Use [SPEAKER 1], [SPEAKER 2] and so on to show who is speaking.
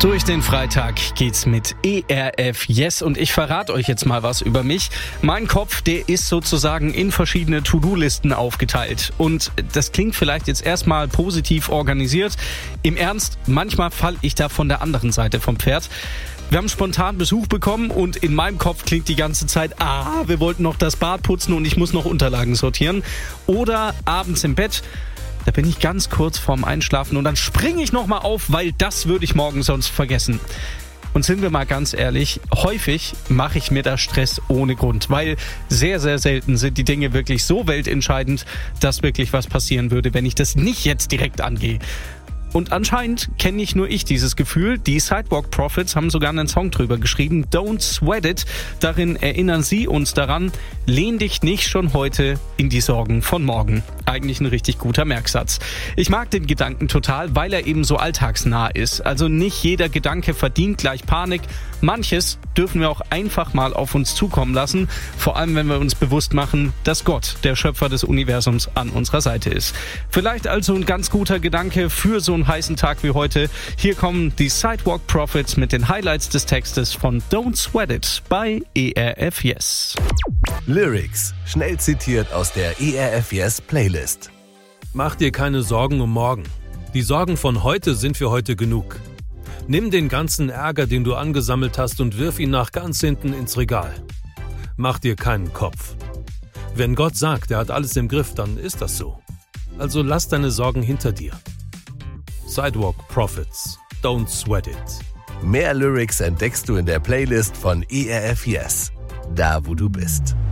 [SPEAKER 1] Durch den Freitag geht's mit ERF Yes und ich verrate euch jetzt mal was über mich. Mein Kopf, der ist sozusagen in verschiedene To-Do-Listen aufgeteilt und das klingt vielleicht jetzt erstmal positiv organisiert. Im Ernst, manchmal falle ich da von der anderen Seite vom Pferd. Wir haben spontan Besuch bekommen und in meinem Kopf klingt die ganze Zeit, wir wollten noch das Bad putzen und ich muss noch Unterlagen sortieren. Oder abends im Bett, da bin ich ganz kurz vorm Einschlafen und dann springe ich nochmal auf, weil das würde ich morgen sonst vergessen. Und sind wir mal ganz ehrlich, häufig mache ich mir da Stress ohne Grund, weil sehr, sehr selten sind die Dinge wirklich so weltentscheidend, dass wirklich was passieren würde, wenn ich das nicht jetzt direkt angehe. Und anscheinend kenne nicht nur ich dieses Gefühl. Die Sidewalk Prophets haben sogar einen Song drüber geschrieben, Don't Sweat It. Darin erinnern sie uns daran, lehn dich nicht schon heute in die Sorgen von morgen. Eigentlich ein richtig guter Merksatz. Ich mag den Gedanken total, weil er eben so alltagsnah ist. Also nicht jeder Gedanke verdient gleich Panik. Manches dürfen wir auch einfach mal auf uns zukommen lassen. Vor allem, wenn wir uns bewusst machen, dass Gott, der Schöpfer des Universums, an unserer Seite ist. Vielleicht also ein ganz guter Gedanke für so einen heißen Tag wie heute. Hier kommen die Sidewalk Prophets mit den Highlights des Textes von Don't Sweat It bei ERF Yes.
[SPEAKER 2] Lyrics, schnell zitiert aus der ERF Yes Playlist.
[SPEAKER 3] Mach dir keine Sorgen um morgen. Die Sorgen von heute sind für heute genug. Nimm den ganzen Ärger, den du angesammelt hast, und wirf ihn nach ganz hinten ins Regal. Mach dir keinen Kopf. Wenn Gott sagt, er hat alles im Griff, dann ist das so. Also lass deine Sorgen hinter dir. Sidewalk Prophets, Don't Sweat It.
[SPEAKER 2] Mehr Lyrics entdeckst du in der Playlist von ERF Yes, da wo du bist.